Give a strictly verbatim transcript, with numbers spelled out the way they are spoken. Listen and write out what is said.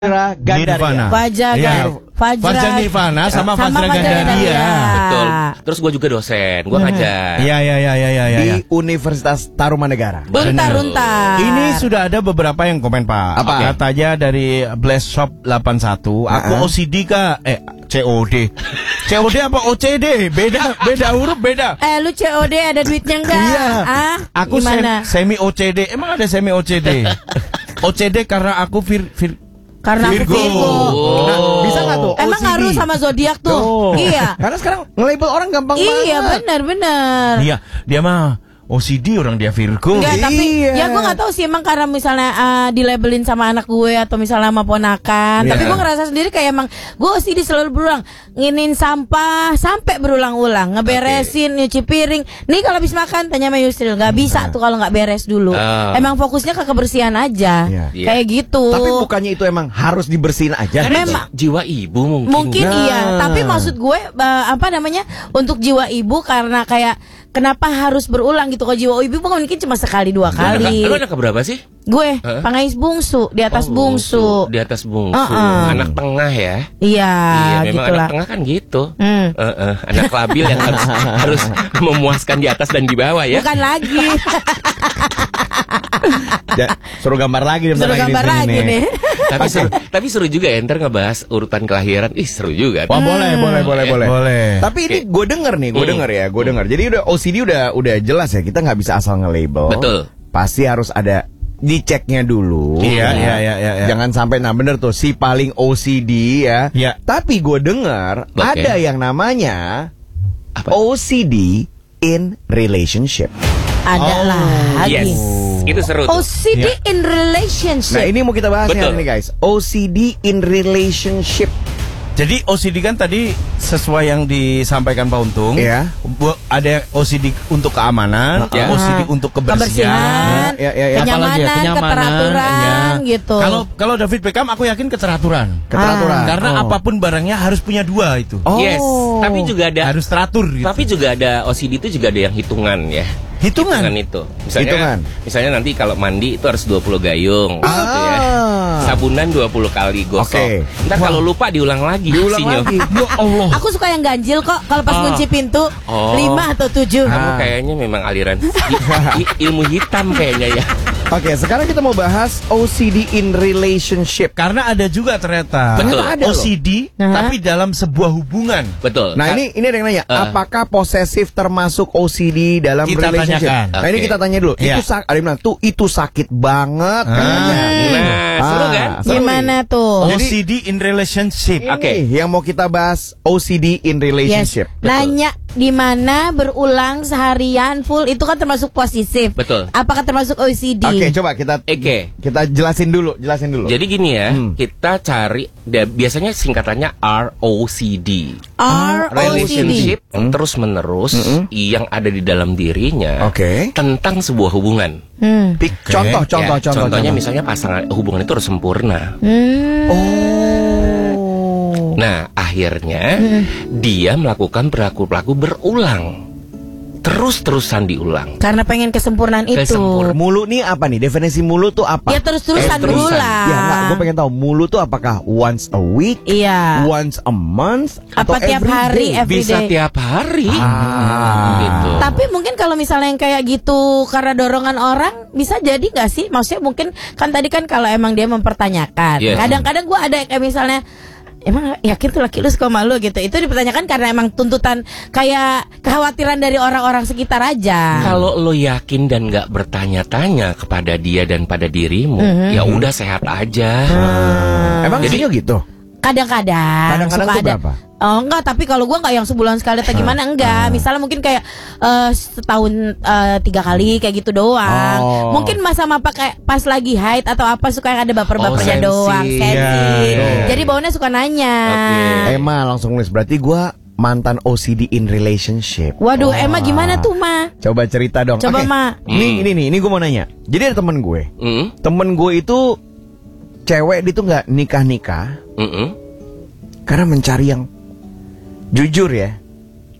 Fajra Gandaria. Fajra Ya. Fajra Fajra Nirvana sama, sama Fajra Fajra Gandaria. Gandaria. Betul. Terus gue juga dosen, gue ngajar. Iya iya iya iya iya. Di Ya. Universitas Tarumanegara. Untar untar. Ini sudah ada beberapa yang komen Pak. Apa? Katanya dari Blast Shop delapan satu. Aku Uh-uh. O C D kak. Eh C O D. C O D apa O C D? Beda beda huruf beda. Eh lu C O D ada duitnya enggak? Iya. Ah, Aku sem- gimana? semi O C D. Emang ada semi O C D? O C D karena aku vir, vir Karena aku Virgo. Virgo. Nah, bisa nggak tuh? Emang O C D? ngaruh sama zodiak tuh? Tuh. Iya. Karena sekarang nge-label orang gampang Iya banget. benar benar. Iya, dia mah O C D orang dia Virgo. Enggak, tapi Iya. ya gue nggak tahu sih emang karena misalnya uh, dilabelin sama anak gue atau misalnya sama ponakan. Iya. Tapi gue ngerasa sendiri kayak emang gue O C D selalu berulang, nginin sampah sampai berulang-ulang, ngeberesin, nyuci piring. Nih kalau habis makan tanya sama Yusril, nggak bisa tuh kalau nggak beres dulu. Ah. Emang fokusnya ke kebersihan aja, Iya. kayak gitu. Tapi bukannya itu emang harus dibersihin aja? Karena Memang. jiwa ibu mungkin. Mungkin Nah. iya, tapi maksud gue uh, apa namanya untuk jiwa ibu karena kayak kenapa harus berulang gitu? Kalau jiwa ibu mungkin cuma sekali dua Lu anak- kali. Lu anak keberapa sih? Gue Hah? pangais bungsu di atas Oh, bungsu. Di atas bungsu. Uh-uh. Anak tengah ya. Iya, Iya, memang gitulah. anak tengah kan gitu. Hmm. Eh, eh, anak labil yang harus, harus memuaskan di atas dan di bawah ya. Bukan lagi. Ya, suruh gambar lagi. bentar Suruh di gambar sini lagi nih. tapi seru, tapi seru juga ya ntar ngebahas urutan kelahiran. Ih seru juga. Wah, boleh, boleh, boleh, boleh. Boleh. Tapi ini gue denger nih, gue Hmm. denger ya, gue denger. Jadi udah O C D udah udah jelas ya, kita nggak bisa asal nge-label. Betul. Pasti harus ada diceknya dulu. Iya, iya, iya, iya, iya. Jangan sampai nah bener tuh si paling O C D ya. Iya. Tapi gue denger Oke. ada yang namanya Apa? O C D in relationship. Ada Oh, lagi. Yes. Itu seru O tuh. C D in relationship. Nah ini mau kita bahas Betul. hari ini guys. O C D in relationship. Jadi O C D kan tadi sesuai yang disampaikan Pak Untung. Iya. Bu- Ada O C D untuk keamanan, Ya. O C D untuk kebersihan. Kebersihan, Ya, ya, ya. kenyamanan, Apalagi ya, kenyamanan, keteraturan ya. gitu. Kalau kalau David Beckham aku yakin keteraturan. Keteraturan. Karena Oh. apapun barangnya harus punya dua itu. Oh. Yes. Tapi juga ada. Harus teratur gitu. Tapi juga ada O C D itu juga ada yang hitungan ya. hitungan. Hitungan itu. Misalnya Hitungan. misalnya nanti kalau mandi itu harus dua puluh gayung gitu ya. Ah. Sabunan dua puluh kali gosok. Oke. Ntar kalau lupa diulang lagi. Diulang Sinyo. lagi. Ya Allah. Aku suka yang ganjil kok kalau pas Oh. kunci pintu Oh. lima atau tujuh. Kamu Ah. kayaknya memang aliran i- i- ilmu hitam kayaknya ya. Oke, sekarang kita mau bahas O C D in relationship. Karena ada juga ternyata Betul. Ternyata ada O loh. C D Aha. tapi dalam sebuah hubungan. Betul. Nah Ka- ini ini ada yang nanya, Uh. apakah posesif termasuk O C D dalam Kita relationship? tanyakan. Nah ini Oke. kita tanya dulu. Iya. Itu sak, ada yang bilang tuh itu sakit banget katanya. Nah, seru kan? seru Gimana nih. tuh? O Jadi- C D in relationship. Ini Oke. yang mau kita bahas O C D in Yes. relationship. Nanya di mana berulang seharian full itu kan termasuk posesif. Betul. Apakah termasuk O C D? Oke, coba kita Oke. kita jelasin dulu, jelasin dulu. Jadi gini ya, Hmm. kita cari da- biasanya singkatannya R O C D. R O C D. Relationship terus menerus yang ada di dalam dirinya Oke. tentang sebuah hubungan. Hmm. Pik, contoh, Ya, contoh, contoh. contohnya contoh. misalnya pasangan hubungan itu harus sempurna. Hmm. Oh. Nah, akhirnya dia melakukan perilaku-perilaku berulang. Terus-terusan diulang. Karena pengen kesempurnaan itu. Kesempurnaan. Mulu nih apa nih? Definisi mulu tuh apa? Ya terus-terusan Eh, terusan. berulang. Ya enggak, gue pengen tahu mulu tuh apakah once a week, Iya. once a month, atau Apa tiap every hari, day? every Bisa day. tiap hari. Ah. Gitu. Tapi mungkin kalau misalnya yang kayak gitu karena dorongan orang bisa jadi nggak sih? Maksudnya mungkin kan tadi kan kalau emang dia mempertanyakan. Yes. Kadang-kadang gue ada yang kayak misalnya emang yakin tuh laki lu suka malu gitu. Itu dipertanyakan karena emang tuntutan kayak kekhawatiran dari orang-orang sekitar aja. Kalau lo yakin dan nggak bertanya-tanya kepada dia dan pada dirimu, ya udah sehat aja. Emang Jadi- Sinyo gitu? Kadang-kadang Kadang-kadang suka tuh ada. berapa? Oh enggak, tapi kalau gua nggak yang sebulan sekali atau gimana enggak. Misalnya mungkin kayak eh, setahun eh, tiga kali kayak gitu doang. Oh. Mungkin masa-masa kayak pas lagi haid atau apa suka yang ada baper-bapernya Oh, sensi. doang, sensi. Ya, ya. Jadi baunya suka nanya. Oke. Emma langsung nulis, berarti gua mantan O C D in relationship. Waduh, Wah. Emma gimana tuh, Ma? Coba cerita dong. Coba, Oke. Ma. Ini, ini nih, ini gue mau nanya. Jadi ada temen gue. Mm, Temen gue itu cewek dia tuh nggak nikah-nikah mm, mm. karena mencari yang jujur ya.